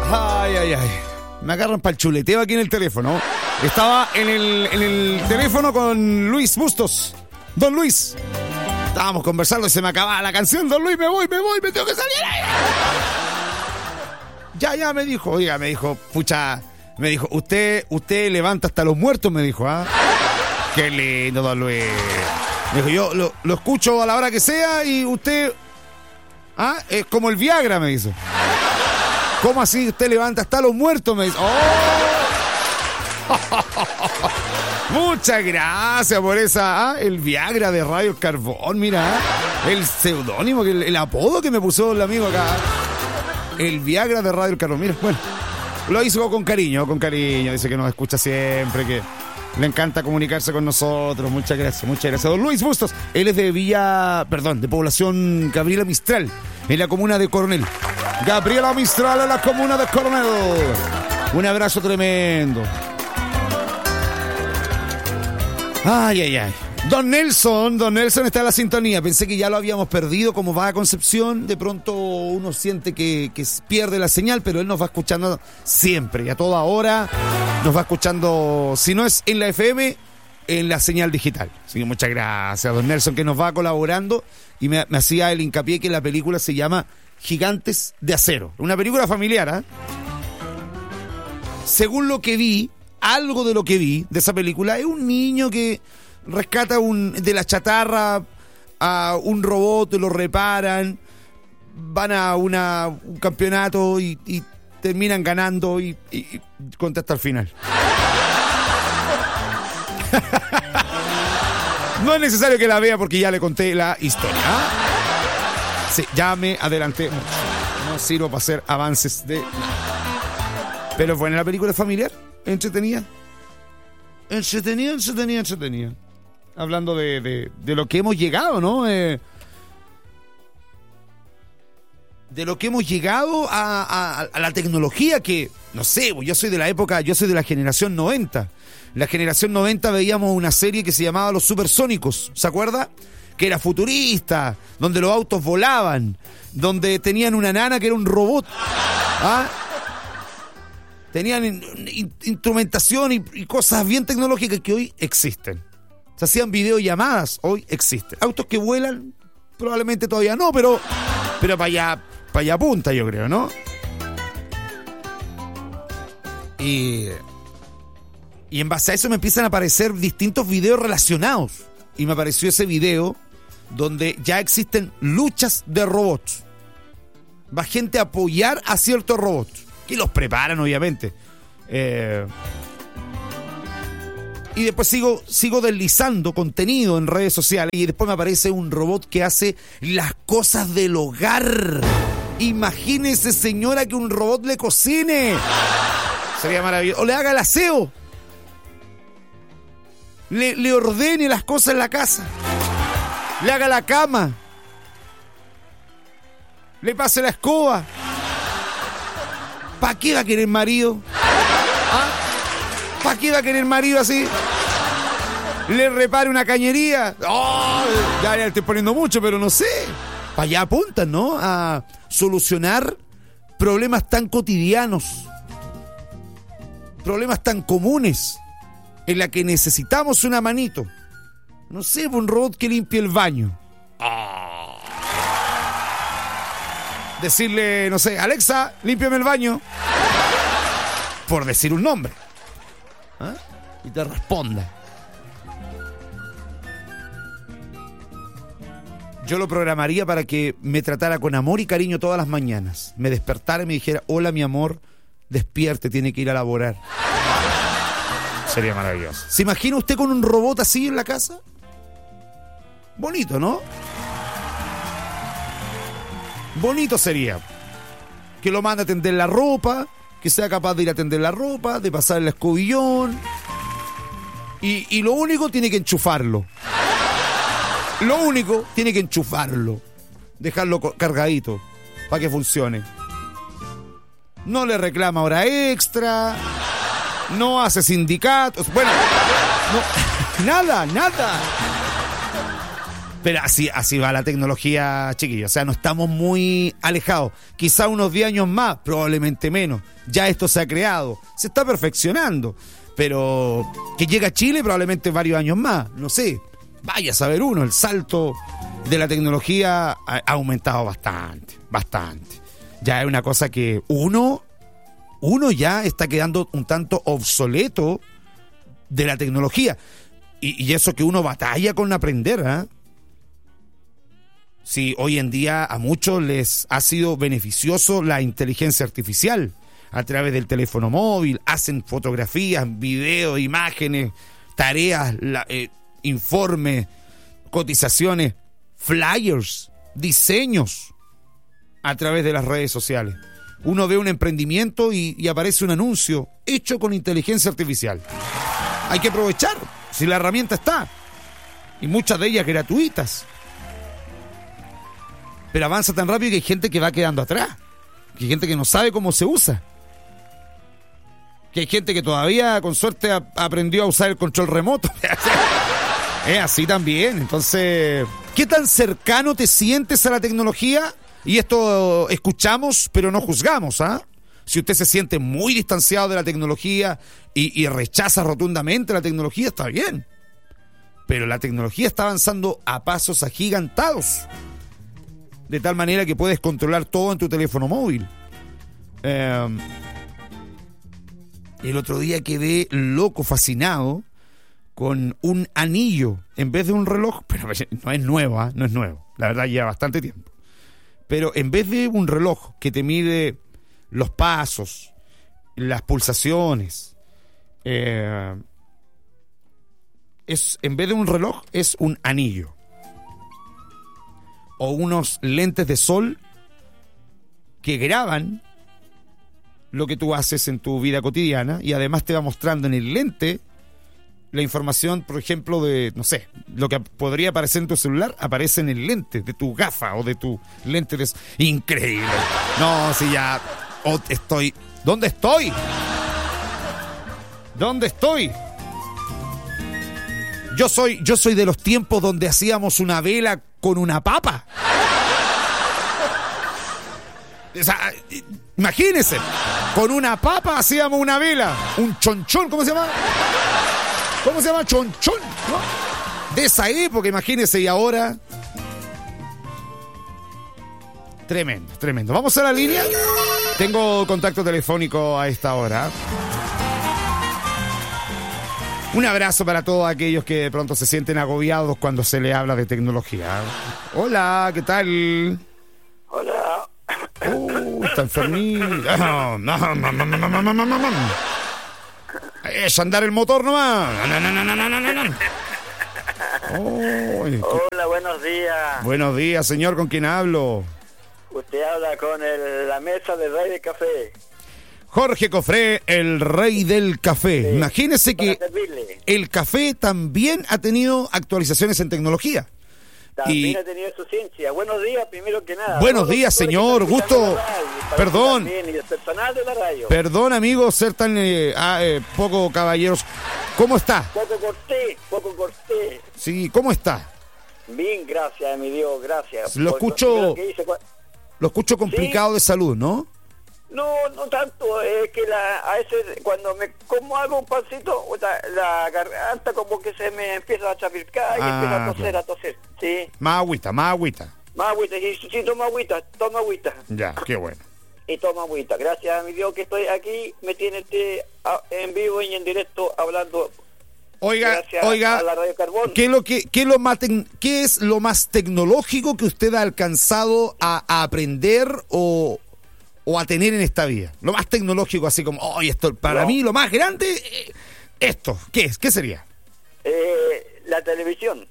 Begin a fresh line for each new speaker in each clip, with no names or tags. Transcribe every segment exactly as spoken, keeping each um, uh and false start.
Ay, ay, ay. Me agarran para el chuleteo aquí en el teléfono. Estaba en el, en el teléfono con Luis Bustos. Don Luis. Estábamos conversando y se me acababa la canción. Don Luis, me voy, me voy, me tengo que salir. Ya, ya, me dijo. Oiga, me dijo, pucha, me dijo, usted, usted levanta hasta los muertos, me dijo, ¿ah? Qué lindo, Don Luis. Me dijo, yo lo, lo escucho a la hora que sea y usted, ah, es como el Viagra, me dice. ¿Cómo así usted levanta hasta los muertos? Me dice. ¡Oh! Muchas gracias por esa, ¿ah? El Viagra de Radio Carbón, mira, el seudónimo, el, el apodo que me puso el amigo acá. El Viagra de Radio Carbón, mira, bueno, lo hizo con cariño, con cariño, dice que nos escucha siempre, que le encanta comunicarse con nosotros. Muchas gracias, muchas gracias. Don Luis Bustos, él es de Villa, perdón, de población Gabriela Mistral, en la comuna de Coronel. Gabriela Mistral en la comuna de Coronel. Un abrazo tremendo. Ay, ay, ay. Don Nelson, Don Nelson está en la sintonía. Pensé que ya lo habíamos perdido como va a Concepción. De pronto uno siente que, que pierde la señal, pero él nos va escuchando siempre y a toda hora. Nos va escuchando, si no es en la F M, en la señal digital. Así que muchas gracias, Don Nelson, que nos va colaborando y me, me hacía el hincapié que la película se llama Gigantes de Acero. Una película familiar, ¿eh? Según lo que vi, algo de lo que vi de esa película, es un niño que rescata un, de la chatarra a un robot, lo reparan, van a una, un campeonato y, y terminan ganando y, y, y conté hasta el final. No es necesario que la vea porque ya le conté la historia. Sí, ya me adelanté. No sirvo para hacer avances de... Pero bueno, la película familiar, entretenida. Entretenida, entretenida, entretenida. Hablando de, de, de lo que hemos llegado, ¿no? Eh, de lo que hemos llegado a, a, a la tecnología que, no sé, yo soy de la época, yo soy de la generación noventa. La generación noventa veíamos una serie que se llamaba Los Supersónicos, ¿se acuerda? Que era futurista, donde los autos volaban, donde tenían una nana que era un robot. ¿Ah? Tenían in, in, instrumentación y, y cosas bien tecnológicas que hoy existen. Se hacían videollamadas, hoy existen. Autos que vuelan, probablemente todavía no, pero, pero para allá, para allá apunta, yo creo, ¿no? Y, y en base a eso me empiezan a aparecer distintos videos relacionados. Y me apareció ese video donde ya existen luchas de robots. Va gente a apoyar a ciertos robots. Que los preparan, obviamente. Eh, y después sigo, sigo deslizando contenido en redes sociales. Y después me aparece un robot que hace las cosas del hogar. Imagínese, señora, que un robot le cocine. Sería maravilloso. O le haga el aseo. Le, le ordene las cosas en la casa. Le haga la cama. Le pase la escoba. ¿Para qué va a querer marido? ¿Ah? ¿Para qué va a querer marido así? ¿Le repare una cañería? Oh, ya, ya estoy poniendo mucho, pero no sé. Para allá apuntan, ¿no? A solucionar problemas tan cotidianos. Problemas tan comunes. En la que necesitamos una manito. No sé, un robot que limpie el baño. Oh. Decirle, no sé, Alexa, límpiame el baño. Por decir un nombre. ¿Ah? Y te responda. Yo lo programaría para que me tratara con amor y cariño todas las mañanas. Me despertara y me dijera, hola mi amor, despierte, tiene que ir a laborar. Sería maravilloso. ¿Se imagina usted con un robot así en la casa? Bonito, ¿no? Bonito sería. Que lo mande a tender la ropa, que sea capaz de ir a tender la ropa, de pasar el escobillón. Y, y lo único, tiene que enchufarlo. Lo único, tiene que enchufarlo. Dejarlo cargadito para que funcione. No le reclama hora extra. No hace sindicatos. Bueno, no, nada, nada. Pero así, así va la tecnología, chiquillos. O sea, no estamos muy alejados. Quizá unos diez años más, probablemente menos. Ya esto se ha creado, se está perfeccionando. Pero que llega a Chile probablemente varios años más. No sé, vaya a saber uno. El salto de la tecnología ha, ha aumentado bastante, bastante. Ya es una cosa que uno, uno ya está quedando un tanto obsoleto de la tecnología. Y, y eso que uno batalla con aprender, ¿eh? Sí, hoy en día a muchos les ha sido beneficioso la inteligencia artificial a través del teléfono móvil, hacen fotografías, videos, imágenes, tareas, la, eh, informes, cotizaciones, flyers, diseños a través de las redes sociales. Uno ve un emprendimiento y, y aparece un anuncio hecho con inteligencia artificial. Hay que aprovechar, si la herramienta está, y muchas de ellas gratuitas. Pero avanza tan rápido que hay gente que va quedando atrás. Que hay gente que no sabe cómo se usa. Que hay gente que todavía, con suerte, ha, aprendió a usar el control remoto. Es así también. Entonces, ¿qué tan cercano te sientes a la tecnología? Y esto escuchamos, pero no juzgamos, ¿ah? ¿eh? Si usted se siente muy distanciado de la tecnología y, y rechaza rotundamente la tecnología, está bien. Pero la tecnología está avanzando a pasos agigantados. De tal manera que puedes controlar todo en tu teléfono móvil. Eh, el otro día quedé loco, fascinado, con un anillo en vez de un reloj. Pero no es nuevo, ¿eh? No es nuevo. La verdad lleva bastante tiempo. Pero en vez de un reloj que te mide los pasos, las pulsaciones, eh, es, en vez de un reloj es un anillo. O unos lentes de sol que graban lo que tú haces en tu vida cotidiana y además te va mostrando en el lente la información, por ejemplo, de, no sé, lo que podría aparecer en tu celular, aparece en el lente de tu gafa o de tu lente de... Increíble. No, si ya... Oh, estoy... ¿Dónde estoy? ¿Dónde estoy? Yo soy, yo soy de los tiempos donde hacíamos una vela con una papa. O sea, imagínense, con una papa hacíamos una vela, un chonchón, ¿cómo se llama? ¿Cómo se llama? Chonchón, ¿no? De esa época, imagínense, y ahora... Tremendo, tremendo. ¿Vamos a la línea? Tengo contacto telefónico a esta hora. Un abrazo para todos aquellos que de pronto se sienten agobiados cuando se les habla de tecnología. Hola, ¿qué tal?
Hola.
Uh, está enfermito. No, no, no, no, no, no, no, no, no. Es andar el motor nomás. No, no, no, no, no, no, no. Oh,
hola, buenos días.
Buenos días, señor, ¿con quién hablo?
Usted habla con el, la mesa del Rey del Café.
Jorge Cofré, el rey del café. Sí, imagínese que
servirle.
El café también ha tenido actualizaciones en tecnología.
También
y...
ha tenido su ciencia. Buenos días, primero que nada.
Buenos días, señor. Gusto. Perdón.
También, y el personal de la radio.
Perdón, amigo, ser tan eh, ah, eh, poco caballeros. ¿Cómo está?
Poco cortés, poco cortés.
Sí, ¿cómo está?
Bien, gracias, mi Dios, gracias.
Lo escucho,
hice...
lo escucho complicado ¿Sí? de salud, ¿no?
No, no tanto, es que la, a veces cuando me como algo un pancito, la, la garganta como que se me empieza a chapircar y ah, empiezo a toser, claro. a toser, sí.
Más agüita, más agüita.
Más agüita, sí, sí, toma agüita, toma agüita.
Ya, qué bueno.
Y toma agüita, gracias a mi Dios que estoy aquí, me tiene este en vivo y en directo hablando.
Oiga,
gracias
oiga,
a la Radio Carbón.
¿qué es lo que, qué es lo más tec- qué es lo más tecnológico que usted ha alcanzado a, a aprender o o a tener en esta vida? Lo más tecnológico, así como, oh, esto, para no. mí lo más grande, eh, esto, ¿qué es? ¿Qué sería?
Eh, la televisión.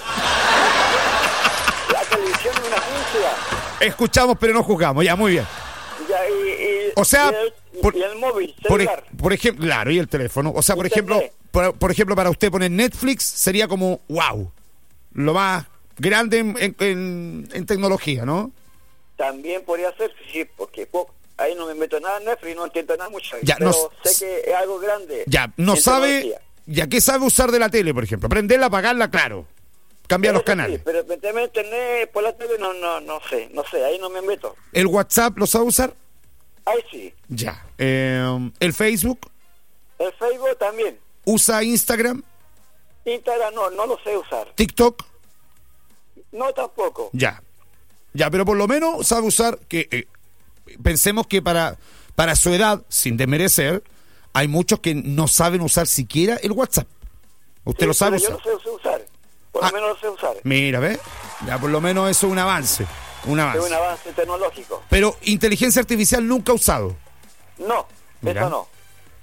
La televisión es una ciencia.
Escuchamos, pero no juzgamos, ya, muy bien.
Ya, y, y,
o sea,
y el,
por,
y el móvil,
celular. Por, por ejemplo, claro, y el teléfono. O sea, por ejemplo, por, por ejemplo, para usted poner Netflix sería como, wow, lo más grande en, en, en, en tecnología, ¿no?
También podría ser, sí, porque po, ahí no me meto nada en Netflix, no entiendo nada mucho.
Ya,
pero
no,
sé que es algo grande.
Ya, no sabe, ya, ¿qué sabe usar de la tele, por ejemplo? Prenderla, apagarla, claro. Cambia
Pero
los canales.
Sí, pero meterme internet por la tele no, no, no sé, no sé, ahí no me meto.
¿El WhatsApp lo sabe usar?
Ahí sí.
Ya. Eh, ¿El Facebook?
El Facebook también.
¿Usa Instagram?
Instagram no, no lo sé usar.
¿TikTok?
No tampoco.
Ya. Ya, pero por lo menos sabe usar que... Eh, pensemos que para, para su edad, sin desmerecer, hay muchos que no saben usar siquiera el WhatsApp. ¿Usted
Sí,
lo sabe
pero
usar?
yo lo sé usar. Por
Ah,
lo menos lo sé usar.
Mira, ¿ves? Ya por lo menos eso es un avance. Un avance.
Es un avance tecnológico.
Pero inteligencia artificial nunca ha usado.
No,
Mira.
eso no.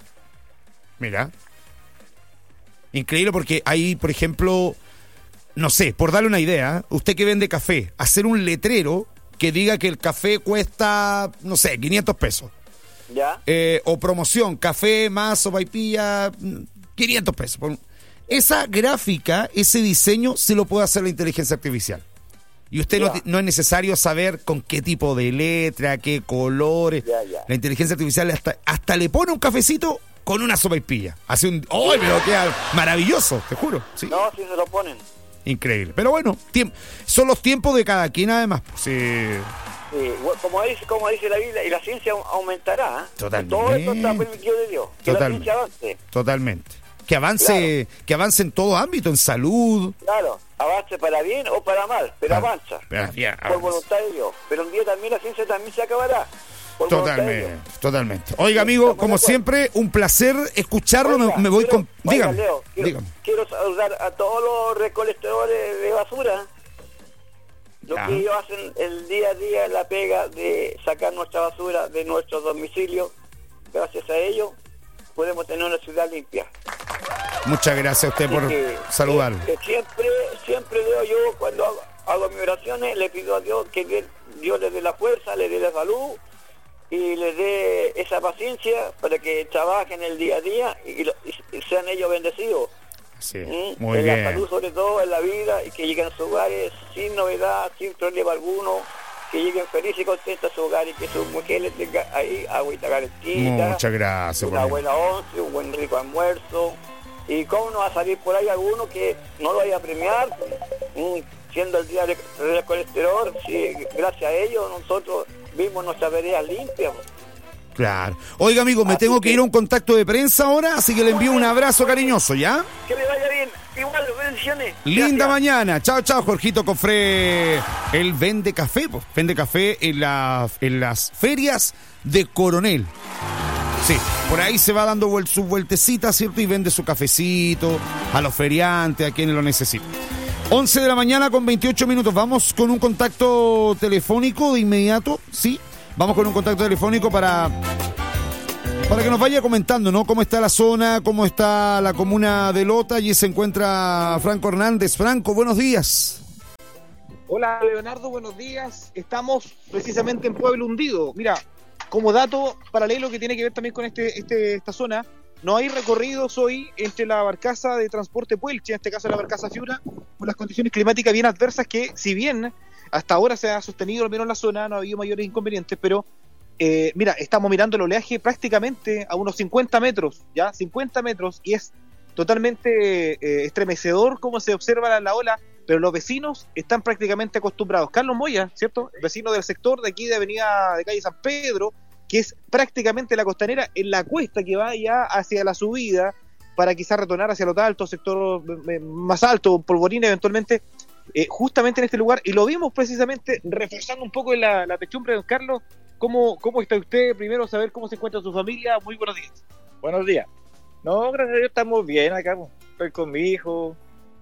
Mira. Increíble porque hay, por ejemplo, no sé, por darle una idea, usted que vende café, hacer un letrero que diga que el café cuesta, no sé, quinientos pesos.
¿Ya?
Eh, o promoción, café más sopaipilla, quinientos pesos. Esa gráfica, ese diseño, se lo puede hacer la inteligencia artificial. Y usted no,
Ya.
no es necesario saber con qué tipo de letra, qué colores.
Ya, ya.
La inteligencia artificial hasta, hasta le pone un cafecito con una sopaipilla. Hace un... ¡Oh, pero queda maravilloso! Te juro. ¿Sí?
No, si se lo ponen.
Increíble. Pero bueno, tiemp- son los tiempos de cada quien además. Sí.
Sí, bueno, como dice, como dice la Biblia, y la ciencia au- aumentará. ¿eh?
Totalmente.
Todo esto está permitido de Dios. Que
Totalmente.
la ciencia avance.
Totalmente. Que avance, que avance en todo ámbito, en salud.
Claro, avance para bien o para mal, pero
Ah,
avanza.
pero ya,
Por
avanza.
voluntad de Dios. Pero un día también la ciencia también se acabará. Por voluntad de Dios.
Totalmente, totalmente. Oiga, amigo,
Estamos de
como
acuerdo.
siempre, un placer escucharlo.
Oiga,
me, me voy
quiero-
con...
oiga,
Dígame,
Leo, quiero,
dígame.
quiero saludar a todos los recolectores de basura. Lo
Ya.
que ellos hacen el día a día, la pega de sacar nuestra basura de nuestros domicilios. Gracias a ellos podemos tener una ciudad limpia.
Muchas gracias a usted por
Así que,
saludarlo.
eh, que siempre, siempre veo yo cuando hago, hago mis oraciones, le pido a Dios que Dios- Dios le dé la fuerza, le dé la salud y les dé esa paciencia para que trabajen el día a día y, lo- y sean ellos bendecidos.
Sí,
¿Mm?
muy
en la
bien.
salud sobre todo, en la vida, y que lleguen a sus hogares sin novedad, sin problema alguno, que lleguen felices y contentos a su hogar y que sus mujeres tengan ahí agüita calentita,
Muchas gracias.
una
por-
buena once, un buen rico almuerzo. Y cómo no va a salir por ahí alguno que no lo vaya a premiar, mm, siendo el día de- del colesterol, sí, gracias a ellos nosotros vimos nuestras veredas limpias.
Claro. Oiga, amigo, me
Así
tengo que
que-
ir a un contacto de prensa ahora, así que le envío un abrazo cariñoso, ¿ya?
Que le vaya bien, igual, bendiciones.
Linda
Gracias.
mañana. Chao, chao, Jorgito Cofré. Él vende café, pues. Vende café en, la, en las ferias de Coronel. Sí, por ahí se va dando vuel- sus vueltecitas, ¿cierto? Y vende su cafecito a los feriantes, a quienes lo necesiten. once de la mañana con veintiocho minutos. Vamos con un contacto telefónico de inmediato, ¿sí? Vamos con un contacto telefónico para... Para que nos vaya comentando, ¿no? Cómo está la zona, cómo está la comuna de Lota. Allí se encuentra Franco Hernández. Franco, buenos días.
Hola Leonardo, buenos días. Estamos precisamente en Pueblo Hundido. Mira, como dato paralelo que tiene que ver también con este, este esta zona, no hay recorridos hoy entre la barcaza de transporte Puelche, en este caso la barcaza Fiura, por las condiciones climáticas bien adversas que, si bien hasta ahora se ha sostenido al menos en la zona, no ha habido mayores inconvenientes, pero eh, mira, estamos mirando el oleaje prácticamente a unos cincuenta metros, ya, cincuenta metros, y es totalmente eh, estremecedor cómo se observa la, la ola, pero los vecinos están prácticamente acostumbrados. Carlos Moya, ¿cierto? Vecino del sector de aquí de Avenida de Calle San Pedro, que es prácticamente la costanera, en la cuesta que va ya hacia la subida, para quizás retornar hacia los altos, sector eh, más alto, Polvorín eventualmente, eh, justamente en este lugar, y lo vimos precisamente reforzando un poco en la, la techumbre de don Carlos. ¿Cómo, ¿Cómo está usted? Primero, saber cómo se encuentra su familia. Muy buenos días.
Buenos días. No, gracias a Dios estamos bien acá, po. Estoy con mi hijo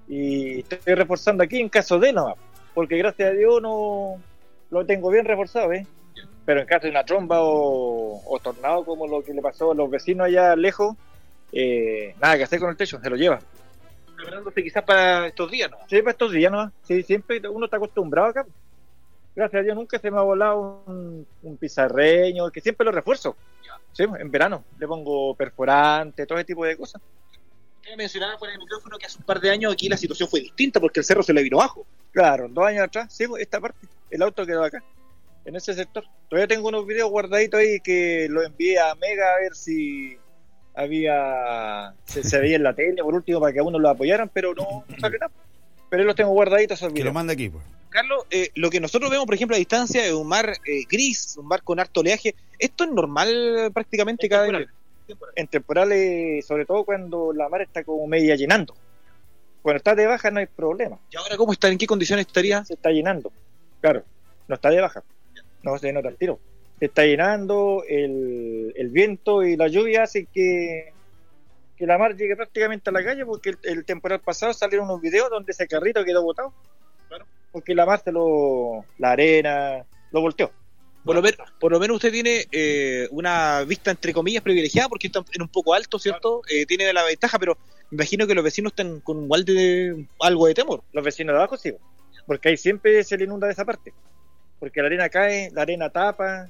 y estoy reforzando aquí en caso de nomás, porque gracias a Dios no lo tengo bien reforzado, ¿eh? Pero en caso de una tromba o, o tornado como lo que le pasó a los vecinos allá lejos, eh, nada que hacer con el techo, se lo lleva.
Preparándose quizás para estos días, ¿no?
Sí, para estos días nomás. Sí, siempre uno está acostumbrado acá. Gracias a Dios nunca se me ha volado un, un pizarreño, que siempre lo refuerzo. Sí, en verano le pongo perforante, todo ese tipo de cosas.
Usted mencionaba fuera del micrófono que hace un par de años aquí la situación fue distinta porque el cerro se le vino abajo.
Claro, dos años atrás, sí, esta parte, el auto quedó acá, en ese sector. Todavía tengo unos videos guardaditos ahí que los envié a Mega a ver si había, se, se veía en la tele por último para que a uno lo apoyaran, pero no, no salió nada. pero los tengo guardaditos esos
Que
videos.
lo manda aquí, pues.
Carlos, eh, lo que nosotros vemos, por ejemplo, a distancia es un mar eh, gris, un mar con harto oleaje. ¿Esto es normal eh, prácticamente
Es
cada
temporal.
vez?
En temporales, sobre todo cuando la mar está como media llenando. Cuando está de baja no hay problema,
¿Y ahora cómo está? ¿En qué condiciones estaría?
se está llenando. Claro, no está de baja, no se nota el tiro. Se está llenando, el, el viento y la lluvia hacen que, que la mar llegue prácticamente a la calle, porque el, el temporal pasado salieron unos videos donde ese carrito quedó botado. Claro. Porque la mar se lo, la arena, lo volteó.
Por lo, menos, por lo menos usted tiene eh, una vista entre comillas privilegiada porque está en un poco alto, ¿cierto? Eh, tiene la ventaja, pero me imagino que los vecinos están con igual de algo de temor.
Los vecinos de abajo sí, porque ahí siempre se le inunda de esa parte. Porque la arena cae, la arena tapa,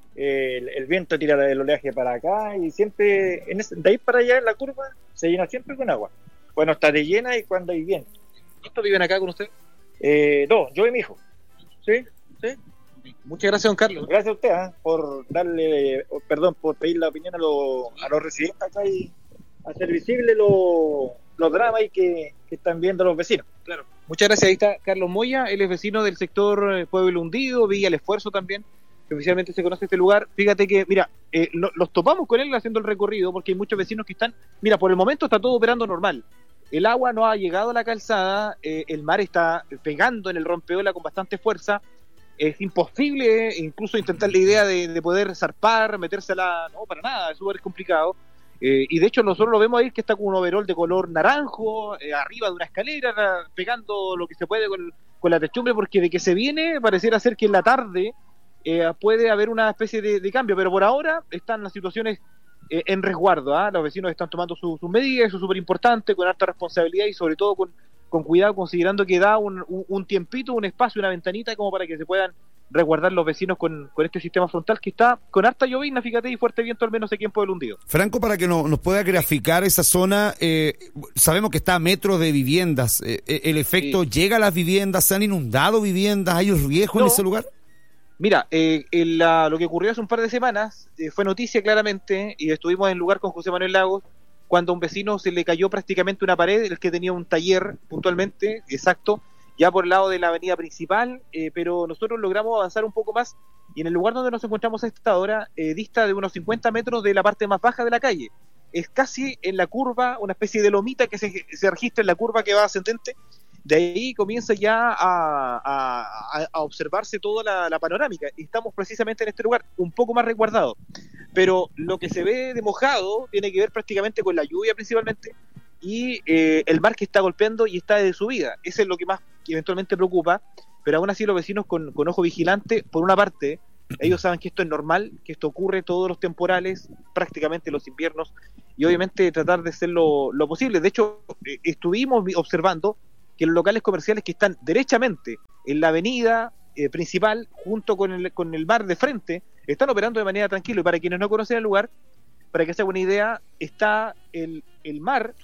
el, el viento tira el oleaje para acá y siempre, en ese, de ahí para allá en la curva, se llena siempre con agua. Cuando está de llena y cuando hay viento.
¿Cuántos viven acá con usted?
Eh, dos, yo y mi hijo. Sí, sí.
Muchas gracias, don Carlos.
Gracias a usted ¿eh? por darle, oh, perdón, por pedir la opinión a, lo, a los residentes acá y hacer visible lo, los dramas y que, que están viendo los vecinos.
Claro. Muchas gracias. Ahí está Carlos Moya, él es vecino del sector eh, Pueblo Hundido, Villa El Esfuerzo también, que oficialmente se conoce este lugar. Fíjate que, mira, eh, lo, los topamos con él haciendo el recorrido porque hay muchos vecinos que están, mira, por el momento está todo operando normal. El agua no ha llegado a la calzada, eh, el mar está pegando en el rompeola con bastante fuerza. Es imposible eh, incluso intentar la idea de, de poder zarpar, metérsela, no, para nada, es súper complicado. Eh, y de hecho nosotros lo vemos ahí que está con un overol de color naranjo, eh, arriba de una escalera, pegando lo que se puede con, con la techumbre, porque de que se viene pareciera ser que en la tarde eh, puede haber una especie de, de cambio, pero por ahora están las situaciones eh, en resguardo, ¿eh? Los vecinos están tomando sus su medidas, eso es súper importante, con alta responsabilidad y sobre todo con, con cuidado, considerando que da un, un, un tiempito, un espacio, una ventanita como para que se puedan resguardar los vecinos con, con este sistema frontal que está con harta llovizna, fíjate, y fuerte viento al menos aquí en Pueblo Hundido.
Franco, para que no, nos pueda graficar esa zona, eh, sabemos que está a metros de viviendas. Eh, ¿El efecto
Sí.
llega a las viviendas? ¿Se han inundado viviendas? ¿Hay riesgo
No.
en ese lugar?
Mira, eh, el, la, lo que ocurrió hace un par de semanas eh, fue noticia claramente, y estuvimos en el lugar con José Manuel Lagos, cuando a un vecino se le cayó prácticamente una pared, el que tenía un taller puntualmente, exacto, ya por el lado de la avenida principal, eh, pero nosotros logramos avanzar un poco más, y en el lugar donde nos encontramos a esta hora, eh, dista de unos cincuenta metros de la parte más baja de la calle. Es casi en la curva, una especie de lomita que se, se registra en la curva que va ascendente. De ahí comienza ya a, a, a observarse toda la, la panorámica. Y estamos precisamente en este lugar, un poco más resguardado. Pero lo que se ve de mojado tiene que ver prácticamente con la lluvia principalmente y eh, el mar que está golpeando y está de subida. Eso es lo que más que eventualmente preocupa. Pero aún así los vecinos con, con ojo vigilante, por una parte, ellos saben que esto es normal, que esto ocurre todos los temporales, prácticamente los inviernos, y obviamente tratar de hacer lo, lo posible. De hecho, eh, estuvimos observando que los locales comerciales que están derechamente en la avenida eh, principal, junto con el, con el mar de frente, están operando de manera tranquila. Y para quienes no conocen el lugar, para que se hagan una idea, está el, el mar,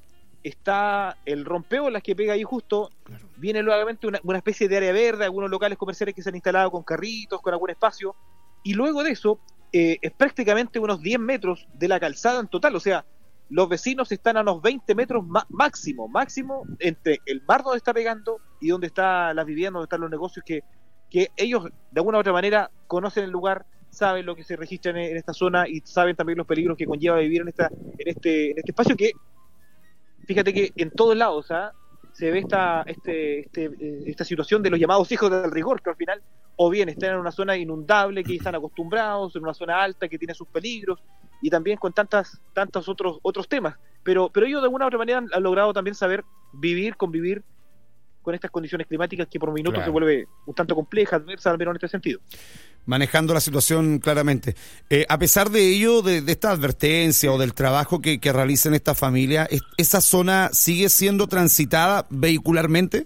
está el rompeolas que pega ahí justo,
Claro.
viene nuevamente una, una especie de área verde, algunos locales comerciales que se han instalado con carritos, con algún espacio, y luego de eso eh, es prácticamente unos diez metros de la calzada en total. O sea, los vecinos están a unos veinte metros má- máximo, máximo entre el mar donde está pegando y donde está la vivienda, donde están los negocios, que, que ellos de alguna u otra manera conocen el lugar, saben lo que se registra en, en esta zona y saben también los peligros que conlleva vivir en esta en este en este espacio que, fíjate que en todos lados ¿ah? se ve esta este, este eh, esta situación de los llamados hijos del rigor, que al final o bien están en una zona inundable que están acostumbrados, en una zona alta que tiene sus peligros, y también con tantas tantos otros otros temas, pero pero ellos de alguna u otra manera han, han logrado también saber vivir, convivir con estas condiciones climáticas que por minutos
Claro.
se vuelve un tanto compleja, adversa, al menos en este sentido.
Manejando la situación claramente. Eh, a pesar de ello, de, de esta advertencia o del trabajo que, que realizan esta familia, ¿es- ¿esa zona sigue siendo transitada vehicularmente?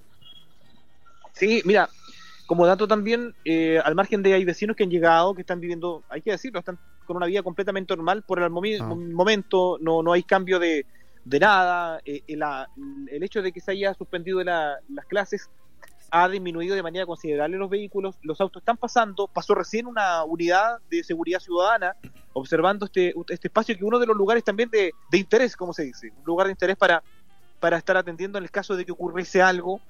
Sí, mira, como dato también, eh, al margen de hay vecinos que han llegado, que están viviendo, hay que decirlo, están con una vida completamente normal por el momi-
Ah.
momento, no, no hay cambio de, de nada, eh, eh, la- el hecho de que se haya suspendido la- las clases ha disminuido de manera considerable los vehículos, los autos están pasando, pasó recién una unidad de seguridad ciudadana observando este, este espacio, que es uno de los lugares también de, de interés, como se dice, un lugar de interés para, para estar atendiendo en el caso de que ocurriese algo.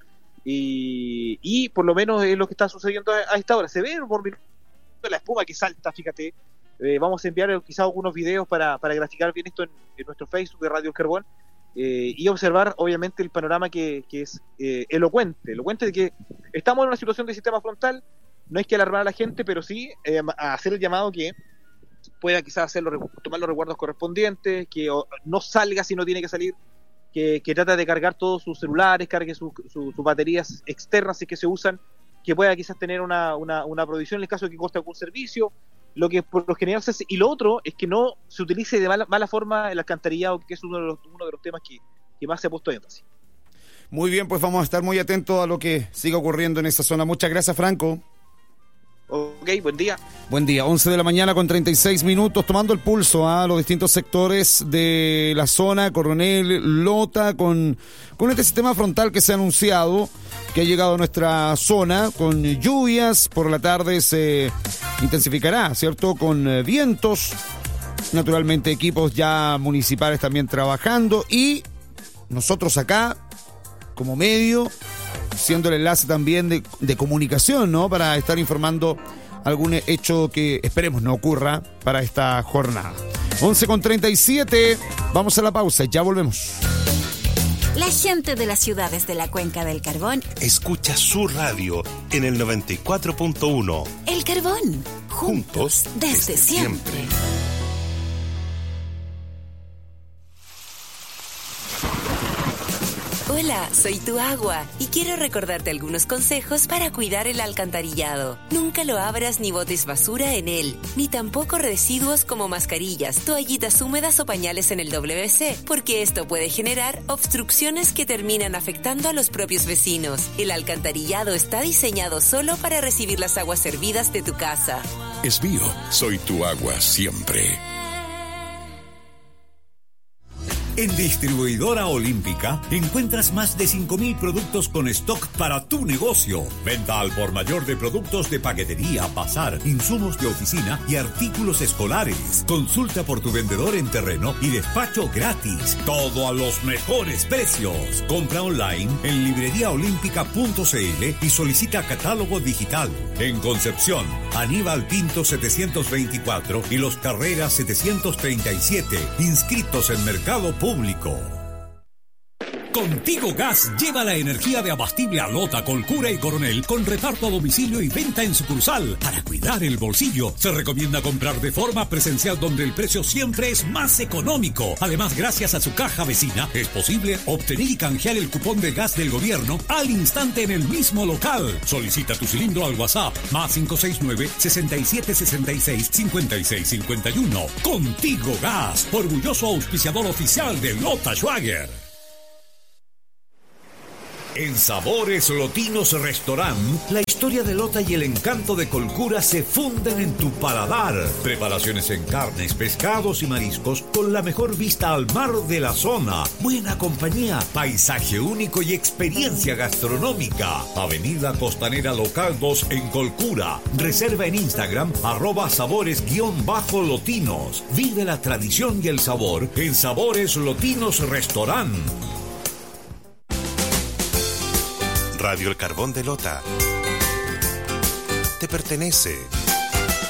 y, y por lo menos es lo que está sucediendo a, a esta hora. Se ve por minuto la espuma que salta, fíjate. Eh, vamos a enviar quizás algunos videos para, para graficar bien esto en, en nuestro Facebook de Radio El Carbón, eh, y observar obviamente el panorama que, que es eh, elocuente, elocuente de que estamos en una situación de sistema frontal. No hay que alarmar a la gente, pero sí eh, a hacer el llamado que pueda quizás hacerlo, tomar los resguardos correspondientes, que o, no salga si no tiene que salir, que, que trate de cargar todos sus celulares, cargue sus su, su baterías externas si es que se usan, que pueda quizás tener una, una, una provisión en el caso de que coste algún servicio, lo que por lo general se hace. Y lo otro es que no se utilice de mala, mala forma el alcantarillado, que es uno de los, uno de los temas que, que más se ha puesto énfasis.
Muy bien, pues vamos a estar muy atentos a lo que siga ocurriendo en esa zona. Muchas gracias, Franco.
Ok, buen día.
Buen día, once de la mañana con treinta y seis minutos, tomando el pulso a los distintos sectores de la zona, Coronel, Lota, con, con este sistema frontal que se ha anunciado, que ha llegado a nuestra zona, con lluvias, por la tarde se intensificará, ¿cierto? Con eh, vientos, naturalmente equipos ya municipales también trabajando, y nosotros acá, como medio, siendo el enlace también de, de comunicación, ¿no? Para estar informando algún hecho que esperemos no ocurra para esta jornada. once con treinta y siete, vamos a la pausa, ya volvemos.
La gente de las ciudades de la Cuenca del Carbón
escucha su radio en el noventa y cuatro punto uno.
El Carbón, juntos desde, desde siempre. siempre. Hola, soy tu agua y quiero recordarte algunos consejos para cuidar el alcantarillado. Nunca lo abras ni botes basura en él, ni tampoco residuos como mascarillas, toallitas húmedas o pañales en el doble ve ce, porque esto puede generar obstrucciones que terminan afectando a los propios vecinos. El alcantarillado está diseñado solo para recibir las aguas hervidas de tu casa.
Es mío, soy tu agua siempre.
En Distribuidora Olímpica encuentras más de cinco mil productos con stock para tu negocio. Venta al por mayor de productos de paquetería, bazar, insumos de oficina y artículos escolares. Consulta por tu vendedor en terreno y despacho gratis. Todo a los mejores precios. Compra online en librería olímpica punto ce ele y solicita catálogo digital. En Concepción, Aníbal Pinto setecientos veinticuatro y Los Carreras setecientos treinta y siete. Inscritos en Mercado Público. Contigo Gas lleva la energía de abastible a Lota, Colcura y Coronel con reparto a domicilio y venta en sucursal. Para cuidar el bolsillo, se recomienda comprar de forma presencial donde el precio siempre es más económico. Además, gracias a su caja vecina, es posible obtener y canjear el cupón de gas del gobierno al instante en el mismo local. Solicita tu cilindro al WhatsApp más cinco seis nueve, sesenta y siete sesenta y seis, cincuenta y seis cincuenta y uno. Contigo Gas, orgulloso auspiciador oficial de Lota Schwager. En Sabores Lotinos Restaurant, la historia de Lota y el encanto de Colcura se funden en tu paladar. Preparaciones en carnes, pescados y mariscos con la mejor vista al mar de la zona. Buena compañía, paisaje único y experiencia gastronómica. Avenida Costanera Local dos en Colcura. Reserva en Instagram, arroba sabores-lotinos. Vive la tradición y el sabor en Sabores Lotinos Restaurant.
Radio El Carbón de Lota te pertenece.